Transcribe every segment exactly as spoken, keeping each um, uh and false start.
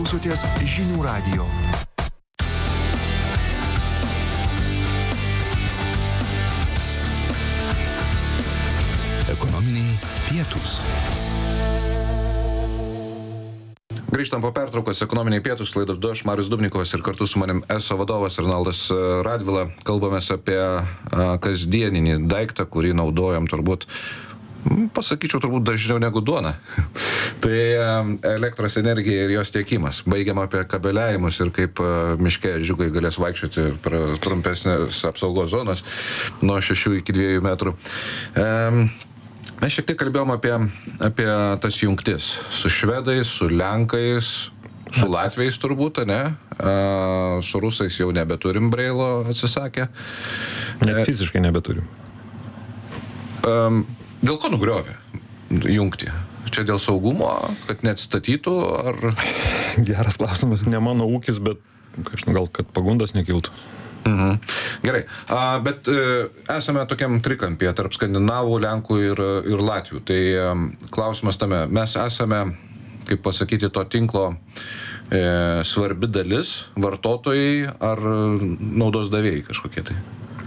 klausotės Žinių radijo. Ekonominiai pietūs. Grįžtam po pertraukos ekonominiai pietūs, laidą vedu aš, Marius Dubnikovas, ir kartu su manim eso vadovas Arnoldas Radvila. Kalbamės apie kasdieninį daiktą, kurį naudojam turbūt, pasakyčiau, turbūt dažniau negu duona. Tai elektros energija ir jos tiekimas. Baigiam apie kabeliavimus ir kaip miške žiūgai galės vaikščioti per trumpesnės apsaugos zonas nuo šešių iki dviejų metrų. Mes šiek tiek kalbėjom apie, apie tas jungtis su švedais, su lenkais, su latviais turbūt, ne? Su rusais jau nebeturim Brailo atsisakę. Net fiziškai nebeturim. Dėl ko nugriovė jungti? Čia dėl saugumo, kad neatstatytų, ar... Geras klausimas, ne mano ūkis, bet kažkaip gal, kad pagundas nekiltų. Mhm. Gerai, A, bet e, esame tokiam trikampyje tarp skandinavų, lenkų ir, ir latvių. Tai e, klausimas tame, mes esame, kaip pasakyti, to tinklo e, svarbi dalis, vartotojai ar naudos davėjai kažkokie tai?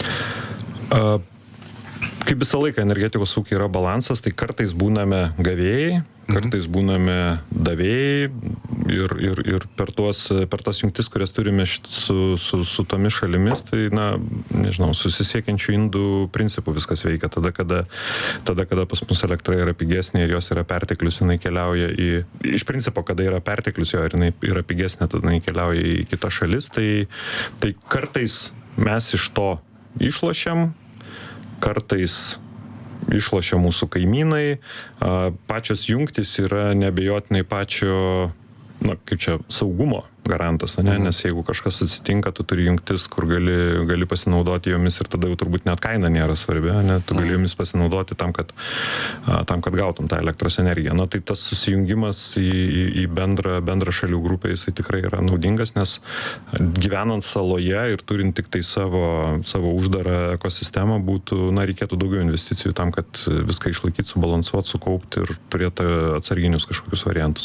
A, kaip visą laiką energetikos ūkiai yra balansas, tai kartais būname gavėjai, kartais būname davėjai ir, ir, ir per, tuos, per tas jungtis, kurias turime su, su, su tomis šalimis, tai, na, nežinau, susisiekiančių indų principų viskas veikia. Tada kada, tada, kada pas mus elektra yra pigesnė ir jos yra perteklius, jinai keliauja į... Iš principo, kada yra perteklius jo ir jinai yra pigesnė, tada jinai keliauja į kitas šalis, tai, tai kartais mes iš to išlošiam, kartais išlošia mūsų kaimynai, pačios jungtis yra neabejotinai pačio, na, kaip čia, saugumo garantas, ne? Nes jeigu kažkas atsitinka, tu turi jungtis, kur gali, gali pasinaudoti jomis ir tada jau turbūt net kaina nėra svarbi, ne? Tu gali jomis pasinaudoti tam, kad, tam, kad gautum tą elektros energiją. Na, tai tas susijungimas į, į, į bendrą, bendrą šalių grupę, jisai tikrai yra naudingas, nes gyvenant saloje ir turint tik tai savo, savo uždarą ekosistemą, būtų, na, reikėtų daugiau investicijų tam, kad viską išlaikyti, subalansuoti, sukaupti ir turėti atsarginius kažkokius variantus.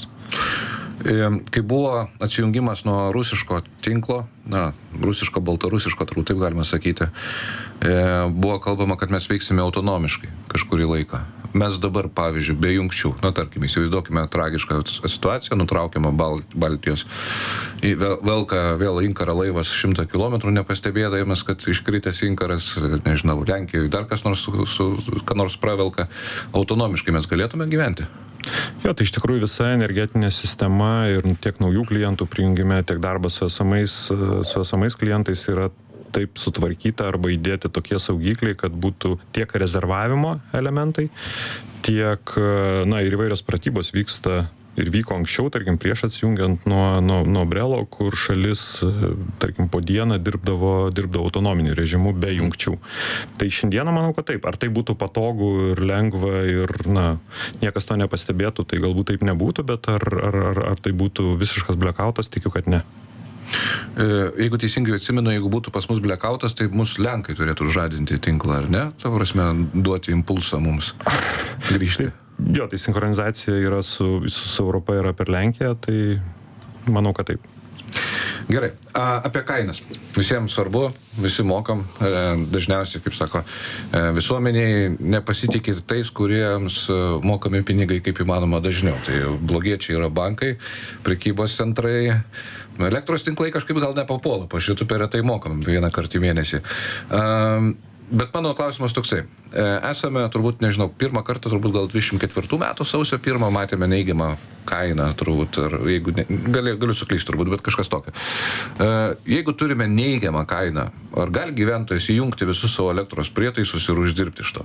Kai buvo atsijungimas nuo rusiško tinklo, na, rusiško, baltarusiško, turbūt taip galima sakyti, buvo kalbama, kad mes veiksime autonomiškai kažkurį laiką. Mes dabar, pavyzdžiui, be jungčių, na, tarkim, įsivaizduokime tragišką situaciją, nutraukiamą Bal- Baltijos, velka vėl inkarą laivas šimtą kilometrų, nepastebėdamas, kad iškritęs inkaras, nežinau, Lenkijoje dar kas nors, su, su, ką nors pravelka, autonomiškai mes galėtume gyventi? Jo, tai iš tikrųjų visa energetinė sistema ir tiek naujų klientų prijungime, tiek darbas su esamais, su esamais klientais yra taip sutvarkyta arba įdėti tokie saugikliai, kad būtų tiek rezervavimo elementai, tiek, na, ir įvairios pratybos vyksta ir vyko anksčiau, tarkim, prieš atsijungiant nuo, nuo, nuo Brelo, kur šalis, tarkim, po dieną dirbdavo, dirbdavo autonominiu režimu be jungčių. Tai šiandieną manau, kad taip. Ar tai būtų patogu ir lengva ir, na, niekas to nepastebėtų, tai galbūt taip nebūtų, bet ar, ar, ar, ar tai būtų visiškas blackoutas, tikiu, kad ne. Jeigu teisingai atsimenu, jeigu būtų pas mus blackoutas, tai mus Lenkai turėtų žadinti tinklą, ar ne? Savo prasme, duoti impulsą mums grįžti. Jo, tai sinchronizacija yra su, su, su Europa, yra per Lenkiją, tai manau, kad taip. Gerai, a, apie kainas. Visiems svarbu, visi mokam, e, dažniausiai, kaip sako, e, visuomeniai nepasitikė tais, kuriems e, mokami pinigai kaip įmanoma dažniau. Tai blogiečiai yra bankai, prekybos centrai, elektros tinklai kažkaip gal nepapuola, po šitų per retai mokam vieną kartą į mėnesį. E, Bet mano klausimas toksai. Esame, turbūt, nežinau, pirmą kartą, turbūt gal dvidešimt ketvirtų metų sausio pirmą matėme neigiamą kainą, turbūt, ar jeigu, ne, gali, galiu suklysti turbūt, bet kažkas tokio. Jeigu turime neigiamą kainą, ar gali gyventojas įjungti visus savo elektros prietaisus ir uždirbti iš to?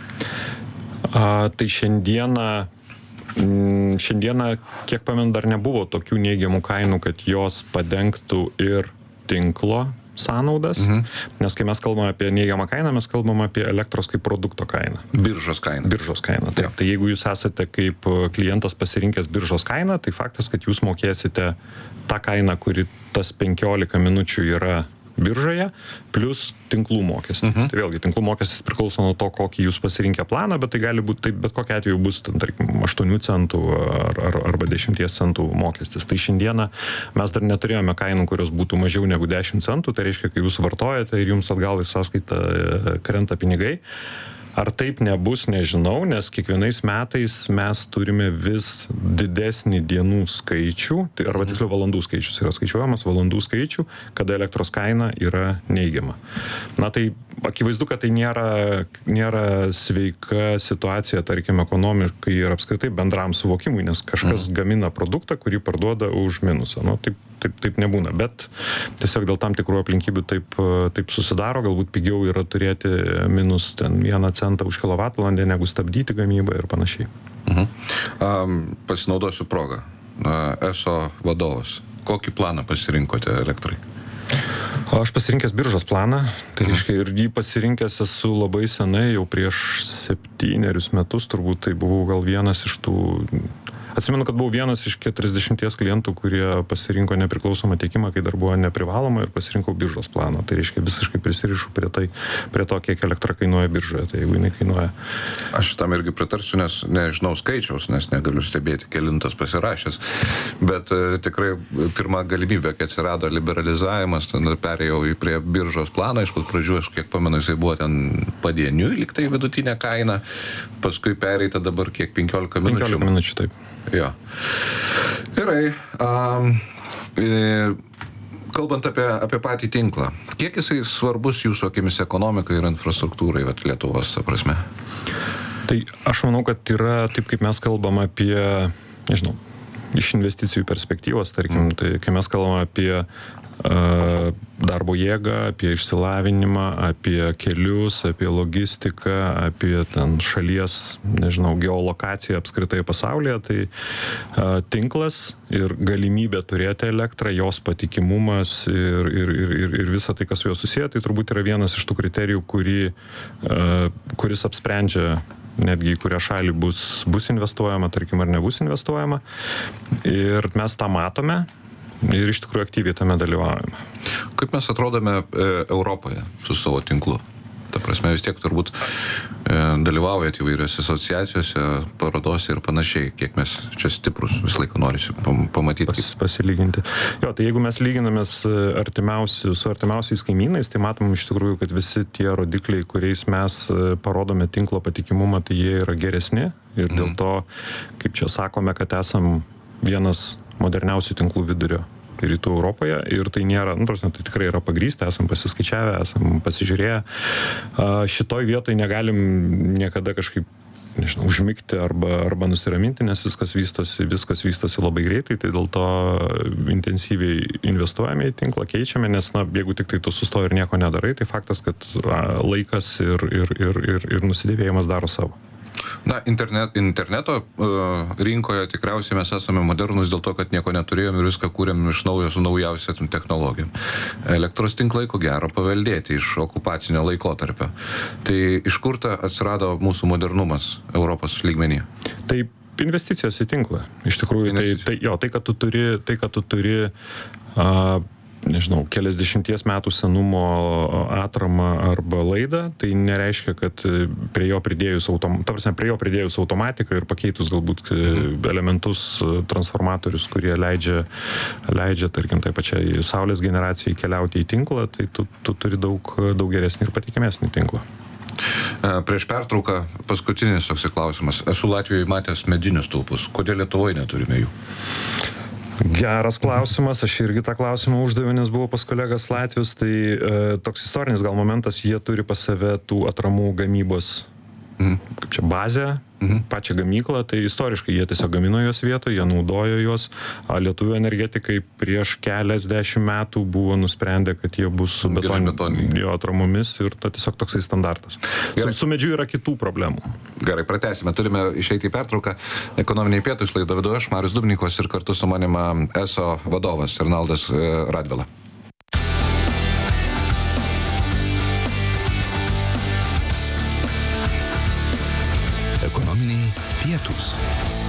A, tai šiandieną, šiandieną, kiek pamenu, dar nebuvo tokių neigiamų kainų, kad jos padengtų ir tinklo sąnaudas, mhm. Nes kai mes kalbame apie neigiamą kainą, mes kalbame apie elektros kaip produkto kainą. Biržos kainą. Biržos kainą, taip. Ja. Tai jeigu jūs esate kaip klientas pasirinkęs biržos kainą, tai faktas, kad jūs mokėsite tą kainą, kuri tas penkiolika minučių yra biržoje, plus tinklų mokestį. Mhm. Tai vėlgi, tinklų mokestis priklauso nuo to, kokį jūs pasirinkę planą, bet tai gali būti, tai bet kokiu atveju bus, tarkim, aštuonių centų ar, ar, arba dešimties centų mokestis. Tai šiandieną mes dar neturėjome kainų, kurios būtų mažiau negu dešimt centų, tai reiškia, kai jūs vartojate ir jums atgal į sąskaitą krenta pinigai. Ar taip nebus, nežinau, nes kiekvienais metais mes turime vis didesnį dienų skaičių, tai arba tiksliau valandų skaičius yra skaičiuojamas, valandų skaičių, kada elektros kaina yra neigiama. Na tai akivaizdu, kad tai nėra, nėra sveika situacija, tarkim, ekonomikai ir apskritai bendram suvokimui, nes kažkas mm. gamina produktą, kurį parduoda už minusą. Nu, taip, taip, taip nebūna, bet tiesiog dėl tam tikrų aplinkybių taip, taip susidaro, galbūt pigiau yra turėti minus ten vieną centą už kilovatvalandę, negu stabdyti gamybą ir panašiai. Mhm. Um, pasinaudosiu progą. Uh, eso vadovas. Kokį planą pasirinkote elektrai? Aš pasirinkęs biržos planą, tai reiškia, ir jį pasirinkęs esu labai senai, jau prieš septynerius metus, turbūt tai buvau gal vienas iš tų... Atsimenu, kad buvau vienas iš keturiasdešimties klientų, kurie pasirinko nepriklausomą tiekimą, kai dar buvo neprivaloma, ir pasirinkau biržos planą. Tai reiškia, visiškai prisirišu prie, tai, prie to, kiek elektra kainuoja biržoje, tai jeigu jinai kainuoja. Aš tam irgi pritarsiu, nes nežinau skaičiaus, nes negaliu stebėti, kelintas pasirašęs, bet e, tikrai pirma galimybė, kai atsirado liberalizavimas, tada perėjau prie biržos planą, iš pat pradžių, aš kiek pamenu, jisai buvo ten padieniui, lyg tai vidutinė kaina, paskui pereita dabar kiek penkiolika minučių. penkiolika minučių, taip. Jo. Gerai. Um, e, kalbant apie, apie patį tinklą, kiek jisai svarbus jūsų akimis ekonomikai ir infrastruktūrai, vat, Lietuvos, ta prasme? Tai aš manau, kad yra taip, kaip mes kalbam apie, nežinau, iš investicijų perspektyvos, tarkim, mm. tai kai mes kalbam apie darbo jėgą, apie išsilavinimą, apie kelius, apie logistiką, apie ten šalies, nežinau, geolokaciją apskritai pasaulyje, tai a, tinklas ir galimybė turėti elektrą, jos patikimumas ir, ir, ir, ir, ir visa tai, kas su juo susiję, tai turbūt yra vienas iš tų kriterijų, kurį, a, kuris apsprendžia netgi į kurią šalį bus, bus investuojama, tarkim, ar nebus investuojama. Ir mes tą matome. Ir iš tikrųjų aktyviai tame dalyvaujame. Kaip mes atrodome e, Europoje su savo tinklu? Ta prasme, vis tiek turbūt e, dalyvaujat įvairiose asociacijose, parodose ir panašiai, kiek mes čia stiprus visą laiką norisi pamatyti. Pas, pasilyginti. Jo, tai jeigu mes lyginamės artimiausi, su artimiausiais kaimynais, tai matom iš tikrųjų, kad visi tie rodikliai, kuriais mes parodome tinklo patikimumą, tai jie yra geresni. Ir mm. dėl to, kaip čia sakome, kad esam vienas moderniausių tinklų vidurio rytų Europoje ir tai nėra, nu, prasme, tai tikrai yra pagrįsta, esam pasiskaičiavę, esam pasižiūrėję. Šitoj vietoj negalim niekada kažkaip, nežinau, užmigti arba, arba nusiraminti, nes viskas vystosi, viskas vystosi labai greitai, tai dėl to intensyviai investuojame į tinklą, keičiame, nes, na, jeigu tik tai tu sustoji ir nieko nedarai, tai faktas, kad laikas ir, ir, ir, ir, ir nusidėvėjimas daro savo. Na, internet, interneto uh, rinkoje tikriausiai mes esame modernus dėl to, kad nieko neturėjom ir viską kūrėm iš naujo su naujausia technologijom. Elektros tinklai, ko gero, paveldėti iš okupacinio laikotarpio. Tai iš kur ta atsirado mūsų modernumas Europos lygmenyje? Tai investicijos į tinklą. Iš tikrųjų, tai, tai, jo, tai, kad tu turi, tai, kad tu turi uh, nežinau, keliasdešimties metų senumo atramą arba laidą, tai nereiškia, kad prie jo pridėjus, autom... ta prasme, prie jo pridėjus automatiką ir pakeitus galbūt mhm. elementus, transformatorius, kurie leidžia, leidžia, tarkim, tai pačiai saulės generacijai keliauti į tinklą, tai tu, tu turi daug, daug geresnį ir patikimesnį tinklą. Prieš pertrauką paskutinis toks klausimas. Esu Latvijoje matęs medinius stulpus. Kodėl Lietuvoje neturime jų? Geras klausimas, aš irgi tą klausimą uždaviau, nes buvau pas kolegas Latvijos, tai e, toks istorinis gal momentas, jie turi pas save tų atramų gamybos, mhm. kaip čia, bazę, mhm. pačią gamyklą, tai istoriškai jie tiesiog gamino jos vietoje, jie naudojo jos, a lietuvių energetikai prieš keliasdešimt metų buvo nusprendę, kad jie bus su betonio atramomis ir ta tiesiog toksai standartas. Su, su medžiu yra kitų problemų. Gerai, pratęsime, turime išeiti į pertrauką. Ekonominiai pietūs laidą vedu aš, Marius Dubnikovas, ir kartu su manima eso vadovas Arnaldas Radvila. Ekonominiai pietūs.